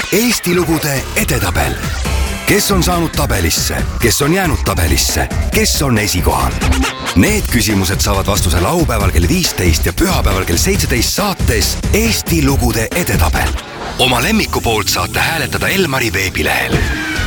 Eesti lugude edetabel. Kes on saanud tabelisse, kes on jäänud tabelisse, kes on esikohal? Need küsimused saavad vastuse laupäeval kell 15 ja pühapäeval kell 17 saates Eesti lugude edetabel. Oma lemmiku poolt saate hääletada Elmari veebilehel.